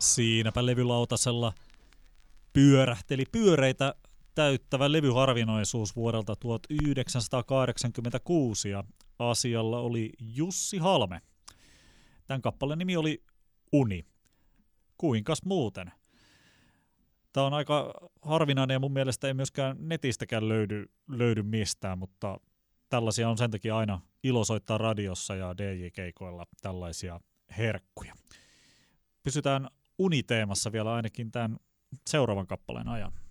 Siinäpä levylautasella pyörähteli pyöreitä täyttävä levyharvinaisuus vuodelta 1986 ja asialla oli Jussi Halme. Tämän kappaleen nimi oli Uni. Kuinkas muuten? Tämä on aika harvinainen ja mun mielestä ei myöskään netistäkään löydy mistään, mutta tällaisia on sen takia aina ilo soittaa radiossa ja DJ-keikoilla tällaisia herkkuja. Pysytään uniteemassa vielä ainakin tämän seuraavan kappaleen ajan.